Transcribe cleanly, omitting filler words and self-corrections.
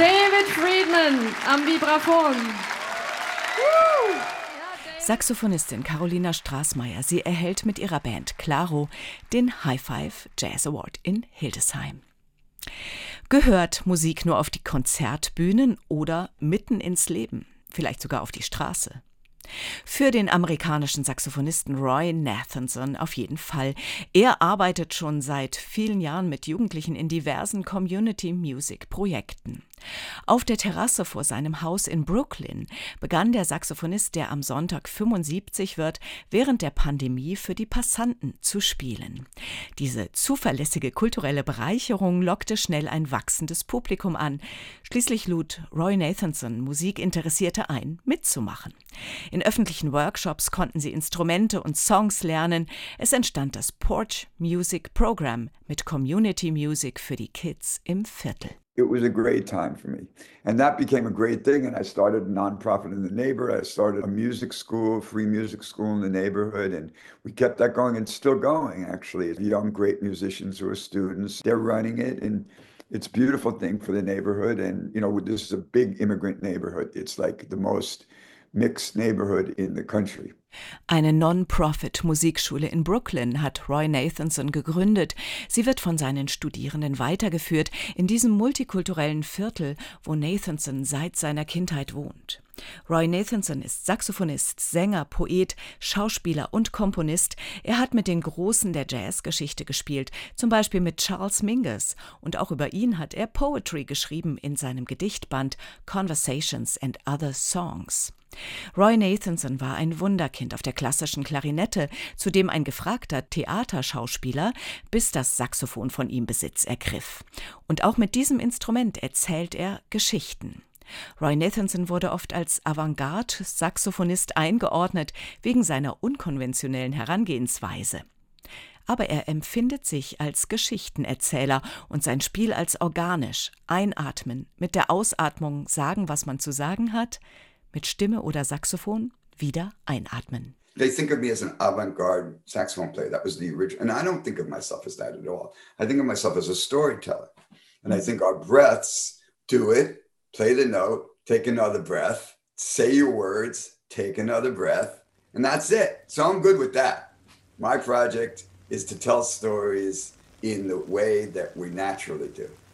David Friedman am Vibraphon. Saxophonistin Carolina Straßmeier, sie erhält mit ihrer Band Claro den High Five Jazz Award in Hildesheim. Gehört Musik nur auf die Konzertbühnen oder mitten ins Leben, vielleicht sogar auf die Straße? Für den amerikanischen Saxophonisten Roy Nathanson auf jeden Fall. Er arbeitet schon seit vielen Jahren mit Jugendlichen in diversen Community-Music-Projekten. Auf der Terrasse vor seinem Haus in Brooklyn begann der Saxophonist, der am Sonntag 75 wird, während der Pandemie für die Passanten zu spielen. Diese zuverlässige kulturelle Bereicherung lockte schnell ein wachsendes Publikum an. Schließlich lud Roy Nathanson Musikinteressierte ein, mitzumachen. In öffentlichen Workshops konnten sie Instrumente und Songs lernen. Es entstand das Porch Music Program mit Community Music für die Kids im Viertel. It was a great time for me. And that became a great thing. And I started a nonprofit in the neighborhood. I started a music school, free music school in the neighborhood. And we kept that going and still going, actually. Young, great musicians who are students, they're running it. And it's a beautiful thing for the neighborhood. And, you know, this is a big immigrant neighborhood. It's like the most mixed neighborhood in the country. Eine Non-Profit-Musikschule in Brooklyn hat Roy Nathanson gegründet. Sie wird von seinen Studierenden weitergeführt in diesem multikulturellen Viertel, wo Nathanson seit seiner Kindheit wohnt. Roy Nathanson ist Saxophonist, Sänger, Poet, Schauspieler und Komponist. Er hat mit den Großen der Jazzgeschichte gespielt, zum Beispiel mit Charles Mingus. Und auch über ihn hat er Poetry geschrieben in seinem Gedichtband Conversations and Other Songs. Roy Nathanson war ein Wunderkind auf der klassischen Klarinette, zudem ein gefragter Theaterschauspieler, bis das Saxophon von ihm Besitz ergriff. Und auch mit diesem Instrument erzählt er Geschichten. Roy Nathanson wurde oft als Avantgarde-Saxophonist eingeordnet, wegen seiner unkonventionellen Herangehensweise. Aber er empfindet sich als Geschichtenerzähler und sein Spiel als organisch. Einatmen, mit der Ausatmung sagen, was man zu sagen hat, mit Stimme oder Saxophon wieder einatmen. They think of me as an avant-garde saxophone player. That was the original. And I don't think of myself as that at all. I think of myself as a storyteller. And I think our breaths do it. Play the note, take another breath, say your words, take another breath, and that's it. So I'm good with that. My project is to tell stories in the way that we naturally do.